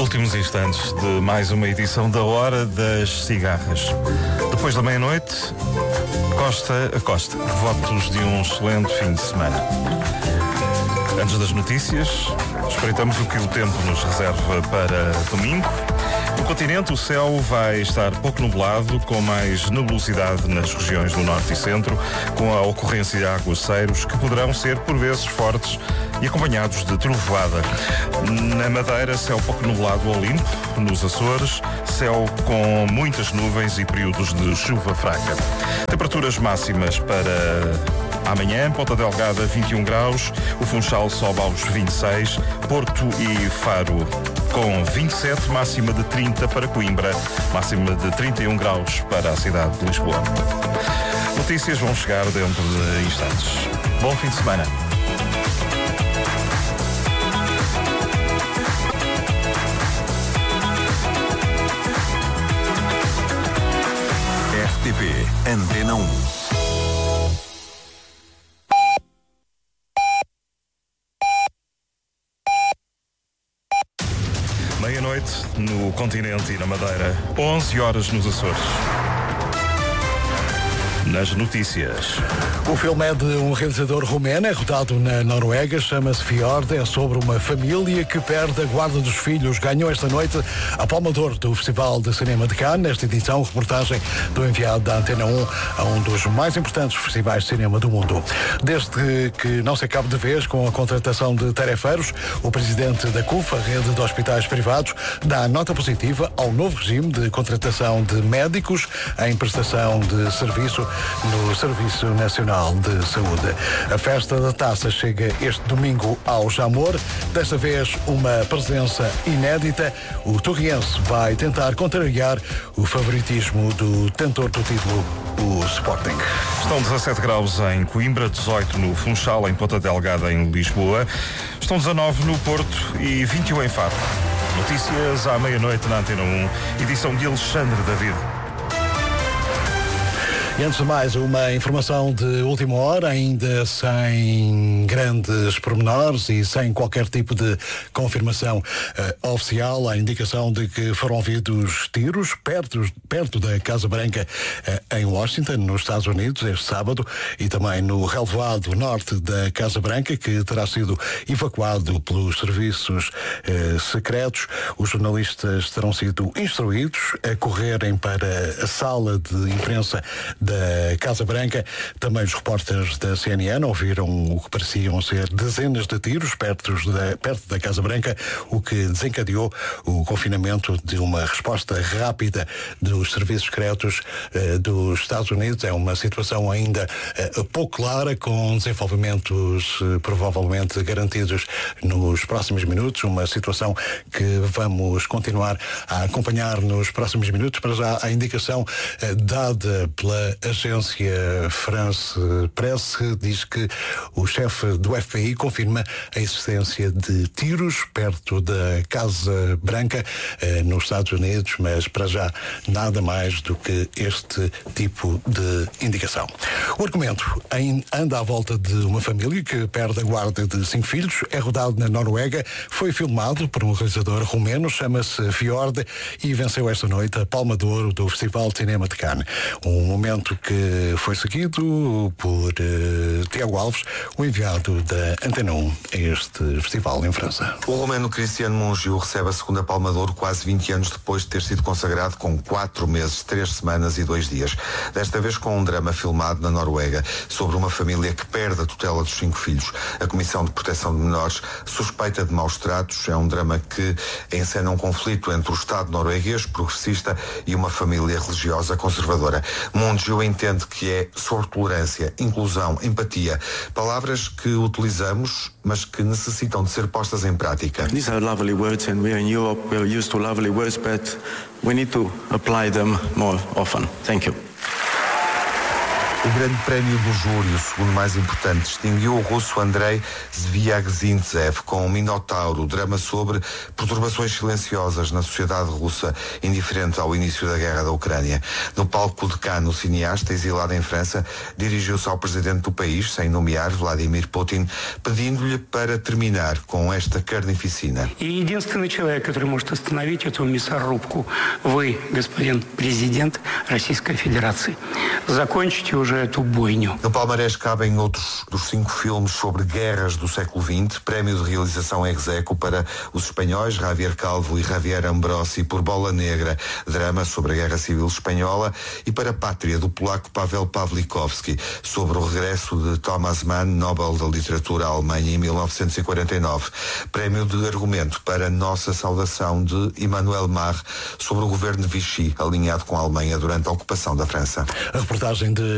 Últimos instantes de mais uma edição da Hora das Cigarras. Depois da meia-noite, costa a costa. Votos de um excelente fim de semana. Antes das notícias, espreitamos o que o tempo nos reserva para domingo. No continente, o céu vai estar pouco nublado, com mais nebulosidade nas regiões do norte e centro, com a ocorrência de aguaceiros que poderão ser, por vezes, fortes e acompanhados de trovoada. Na Madeira, céu pouco nublado ou limpo. Nos Açores, céu com muitas nuvens e períodos de chuva fraca. Temperaturas máximas para amanhã: Ponta Delgada 21 graus, o Funchal sobe aos 26, Porto e Faro com 27, máxima de 30 para Coimbra, máxima de 31 graus para a cidade de Lisboa. Notícias vão chegar dentro de instantes. Bom fim de semana. RTP Antena 1. Meia-noite no continente e na Madeira, 11 horas nos Açores. Nas notícias. O filme é de um realizador romeno, é rodado na Noruega, chama-se Fjord, é sobre uma família que perde a guarda dos filhos. Ganhou esta noite a Palma de Ouro do Festival de Cinema de Cannes. Nesta edição, reportagem do enviado da Antena 1 a um dos mais importantes festivais de cinema do mundo. Desde que não se acabe de vez com a contratação de tarefeiros, o presidente da CUF, a rede de hospitais privados, dá nota positiva ao novo regime de contratação de médicos em prestação de serviço no Serviço Nacional de Saúde. A festa da taça chega este domingo ao Jamor, desta vez uma presença inédita. O torriense vai tentar contrariar o favoritismo do tentor do título, o Sporting. Estão 17 graus em Coimbra, 18 no Funchal, em Ponta Delgada, em Lisboa. Estão 19 no Porto e 21 em Faro. Notícias à meia-noite na Antena 1, edição de Alexandre David. E antes de mais, uma informação de última hora, ainda sem grandes pormenores e sem qualquer tipo de confirmação oficial, a indicação de que foram ouvidos tiros perto da Casa Branca em Washington, nos Estados Unidos, este sábado, e também no relevado norte da Casa Branca, que terá sido evacuado pelos serviços secretos. Os jornalistas terão sido instruídos a correrem para a sala de imprensa da Casa Branca. Também os repórteres da CNN ouviram o que pareciam ser dezenas de tiros perto da Casa Branca, o que desencadeou o confinamento de uma resposta rápida dos serviços secretos dos Estados Unidos. É uma situação ainda pouco clara, com desenvolvimentos provavelmente garantidos nos próximos minutos, uma situação que vamos continuar a acompanhar nos próximos minutos. Para já, a indicação dada pela agência France Press diz que o chefe do FBI confirma a existência de tiros perto da Casa Branca nos Estados Unidos, mas para já nada mais do que este tipo de indicação. O argumento anda à volta de uma família que perde a guarda de 5 filhos, é rodado na Noruega, foi filmado por um realizador romeno, chama-se Fjord, e venceu esta noite a Palma de Ouro do Festival de Cinema de Cannes. Um momento que foi seguido por Tiago Alves, o enviado da Antena 1 a este festival em França. O romeno Cristiano Mungiu recebe a segunda Palma de Ouro quase 20 anos depois de ter sido consagrado, com 4 meses, 3 semanas e 2 dias. Desta vez com um drama filmado na Noruega, sobre uma família que perde a tutela dos 5 filhos. A Comissão de Proteção de Menores suspeita de maus tratos. É um drama que encena um conflito entre o Estado norueguês progressista e uma família religiosa conservadora. Mungiu entende que é sobre tolerância, inclusão, empatia, palavras que utilizamos, mas que necessitam de ser postas em prática. These are lovely words and we are in Europe, we are used to lovely words, but we need to apply them more often. Thank you. O Grande Prémio do Júri, o segundo mais importante, distinguiu o russo Andrei Zviagzintsev com Minotauro, drama sobre perturbações silenciosas na sociedade russa, indiferente ao início da guerra da Ucrânia. No palco de Cannes, o cineasta, exilado em França, dirigiu-se ao presidente do país, sem nomear, Vladimir Putin, pedindo-lhe para terminar com esta carnificina. E единственный человек, который может остановить эту мясорубку, вы, господин президент Российской Федерации. Закончите уже эту бойню. No palmarés cabem outros dos 5 filmes sobre guerras do século XX, prémio de realização ex aequo para os espanhóis Javier Calvo e Javier Ambrosi por Bola Negra, drama sobre a Guerra Civil Espanhola, e para Pátria, do polaco Pavel Pawlikowski, sobre o regresso de Thomas Mann, Nobel da Literatura à Alemanha em 1949. Prémio de argumento para Nossa Saudação, de Emmanuel Mar, sobre o governo de Vichy, alinhado com a Alemanha durante a ocupação da França. A reportagem de